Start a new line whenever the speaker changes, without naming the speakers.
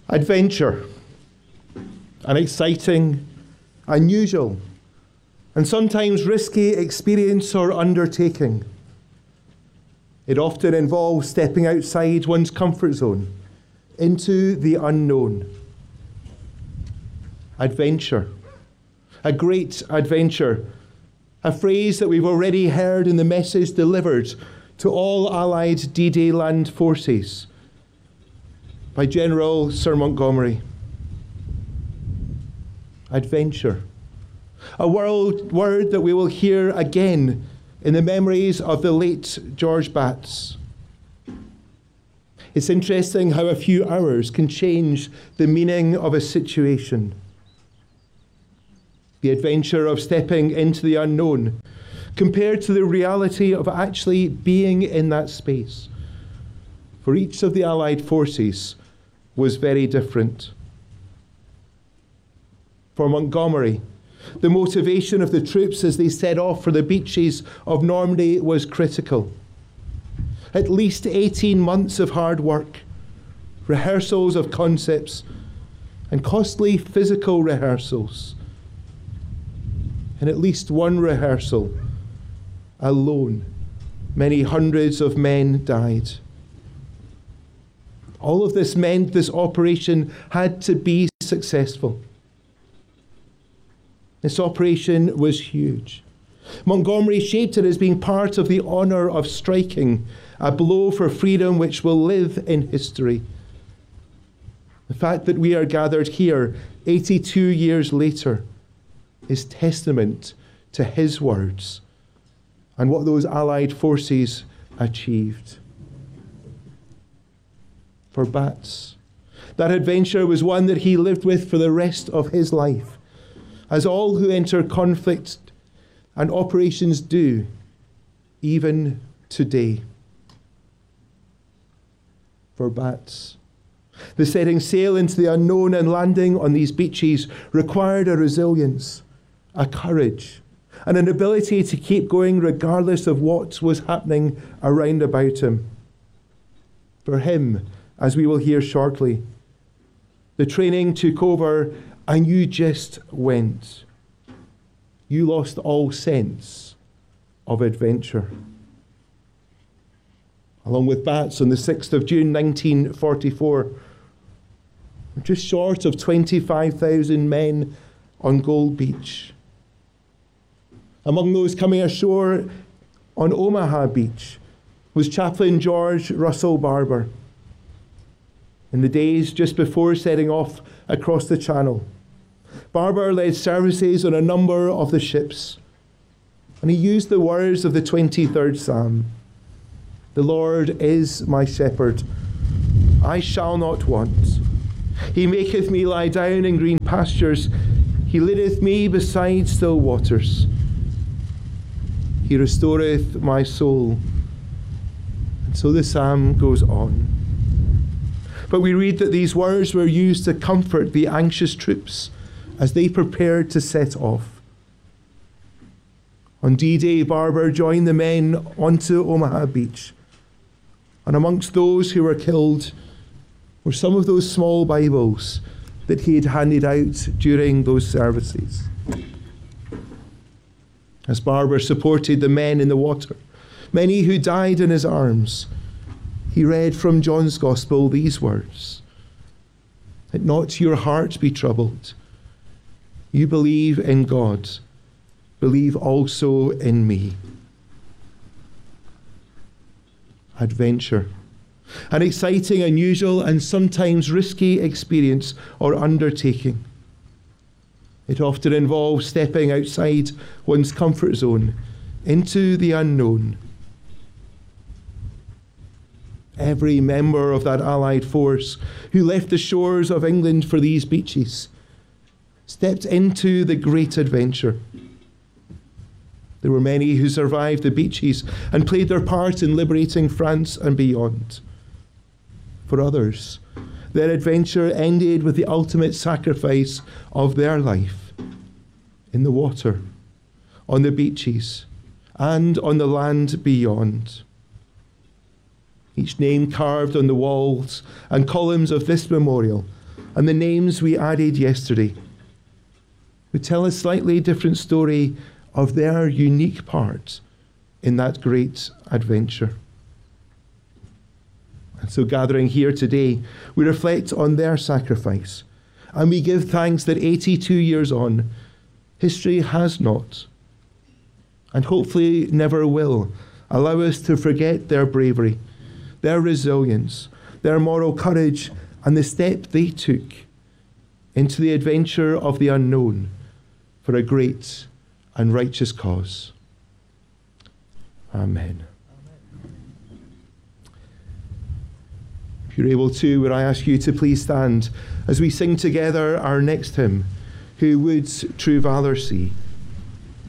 Adventure, an exciting, unusual, and sometimes risky experience or undertaking. It often involves stepping outside one's comfort zone into the unknown. Adventure, a great adventure, a phrase that we've already heard in the message delivered to all Allied D-Day land forces by General Sir Montgomery. Adventure, a word that we will hear again in the memories of the late George Batts. It's interesting how a few hours can change the meaning of a situation. The adventure of stepping into the unknown compared to the reality of actually being in that space for each of the Allied forces was very different. For Montgomery, the motivation of the troops as they set off for the beaches of Normandy was critical. At least 18 months of hard work, rehearsals of concepts, and costly physical rehearsals. And at least one rehearsal, alone, many hundreds of men died. All of this meant this operation had to be successful. This operation was huge. Montgomery shaped it as being part of the honour of striking a blow for freedom which will live in history. The fact that we are gathered here 82 years later is testament to his words and what those Allied forces achieved. For Batts, that adventure was one that he lived with for the rest of his life, as all who enter conflict and operations do, even today. For Batts, the setting sail into the unknown and landing on these beaches required a resilience, a courage, and an ability to keep going regardless of what was happening around about him. For him, as we will hear shortly, the training took over and you just went. You lost all sense of adventure. Along with Batts on the 6th of June 1944, just short of 25,000 men on Gold Beach. Among those coming ashore on Omaha Beach was Chaplain George Russell Barber. In the days just before setting off across the Channel, Barber led services on a number of the ships, and he used the words of the 23rd Psalm. The Lord is my shepherd, I shall not want. He maketh me lie down in green pastures, he leadeth me beside still waters. He restoreth my soul. And so the psalm goes on. But we read that these words were used to comfort the anxious troops as they prepared to set off. On D-Day, Barber joined the men onto Omaha Beach. And amongst those who were killed were some of those small Bibles that he had handed out during those services. As Barber supported the men in the water, many who died in his arms, he read from John's Gospel these words: "Let not your heart be troubled. You believe in God, believe also in me." Adventure, an exciting, unusual, and sometimes risky experience or undertaking. It often involves stepping outside one's comfort zone into the unknown. Every member of that Allied force who left the shores of England for these beaches stepped into the great adventure. There were many who survived the beaches and played their part in liberating France and beyond. For others, their adventure ended with the ultimate sacrifice of their life in the water, on the beaches, and on the land beyond. Each name carved on the walls and columns of this memorial and the names we added yesterday, who tell a slightly different story of their unique part in that great adventure. And so gathering here today, we reflect on their sacrifice, and we give thanks that 82 years on, history has not, and hopefully never will, allow us to forget their bravery, their resilience, their moral courage, and the step they took into the adventure of the unknown for a great and righteous cause. Amen. If you're able to, would I ask you to please stand as we sing together our next hymn, Who Would True Valour See?